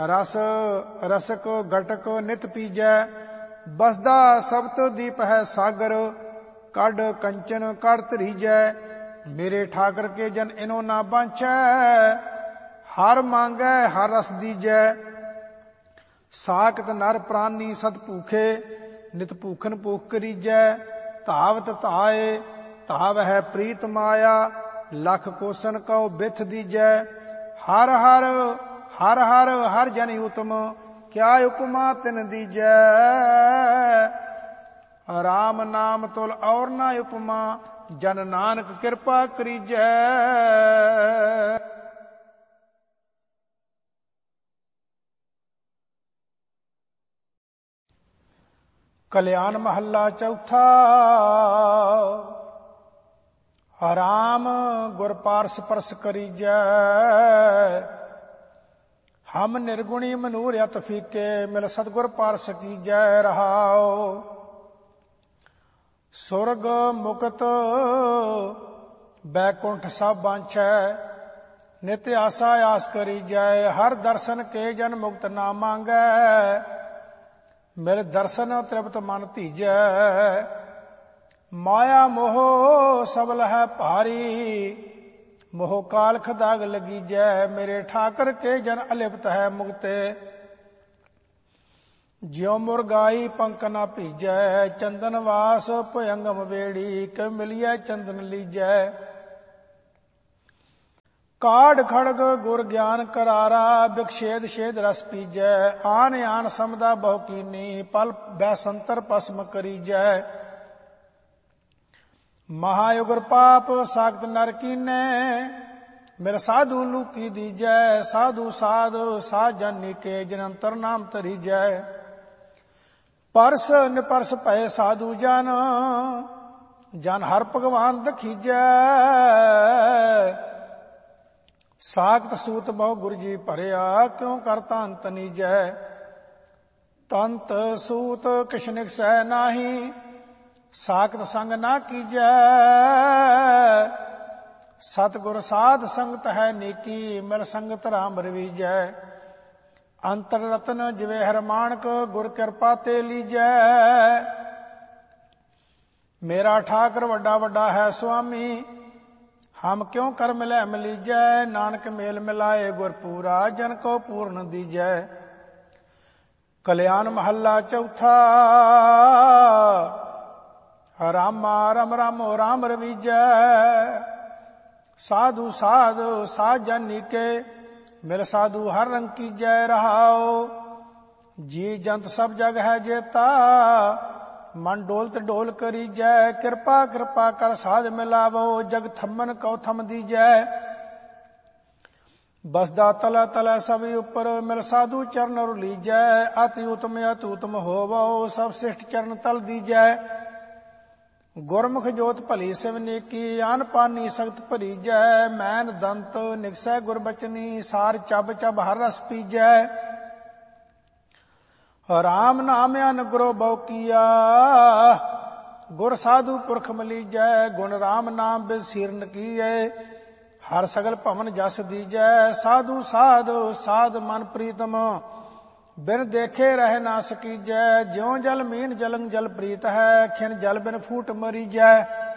रस रसक घटक नित पीजै, बसदा सब्त दीप है सागर, कड कंचन कर धरीजै। मेरे ठाकर के जन इनो ना बांछै, हर मांगै हर रस दीजै। साकत नर प्राणी सत भूखे, नित भूखन भूख करीजै। धावत धाए धाव है प्रीत माया, लख कोसन कौ बिथ दीजै। हर हर हर हर हर जन उत्तम, क्या उपमा तिन दीजै। राम नाम तुल और ना उपमा, जन नानक कृपा करीजै। कल्याण महला चौथा। राम गुर पारस परस करीजै, हम निर्गुणी मनूर अत फीके, मिल सतगुर पारस कीजै रहाओ। सुरग मुकत बैकुंठ सब बांछै, नित्य आशा आस करीजै। हर दर्शन के जन मुक्त ना मांगै, मिल दर्शन तृप्त मन धीजै। माया मोह सबल है भारी, मोह कालख दाग लगीजै। मेरे ठाकर के जन अलिप्त है मुक्ते, ज्यों मुरगाई पंख ना भीजै। चंदन वास भयंगम वेड़ी, के मिलियै चंदन लीजै। काढ़ खड़ग गुर ज्ञान करारा, विक्षेद छेद रस पीजै। आन आन समदा बहु कीनी, पल बैसंतर पस्म करीजै। महायुगर पाप सागत नर कीने, मेरा साधु लूकी दीजै। साधु साध साध जानी के, जनंतर नाम तरीजै। परस निपरस भय साधु जन, जन हर भगवान दखीजै। सागत सूत बहु गुरु जी भरिया, क्यों करता अंत नीजै। तंत सूत किछ निकसै नाही, साकत संग ना कीजै। सतगुर साध संगत है नीकी, मिल संगत राम रवीजै। अंतर रतन जिवे हर मानक, गुर कृपा ते लीजै। मेरा ठाकर वड्डा वड्डा है स्वामी, हम क्यों कर मिलै मिलीजै। नानक मेल मिलाए गुर पूरा, जन को पूर्ण दीजै। कल्याण महला चौथा। रामा रम रामो राम रवीजै। साधु साध साध जानी के, मिल साधु हर रंग कीजै रहाओ। जी जंत सब जग है जेता, मन डोलत डोल करीजै। कृपा कृपा कर साध मिलावो, जग थमन कौ थम दीजै। बसदा तला तला सभी उपर, मिल साधु चरण लीजै। अति उत्तम होवो, सब श्रेष्ठ चरण तल दीजै। गुरमुख जोत भली सिव नेकी, आन पानी सख्त भरीजै। मैन दंत निकसै गुर बचनी, सार चब चब हर रस पीजै। राम नाम अनुग्रह बहु किया, गुर साधु पुरख मलीजै। गुण राम नाम बिद सीरन कीए, हर सगल भवन जस दीजै। साधु साध साध मन प्रीतम, बिन देखे रह ना सकीजै। ज्यों जल मीन जलंग जल प्रीत है, खिन जल बिन फूट मरीजै।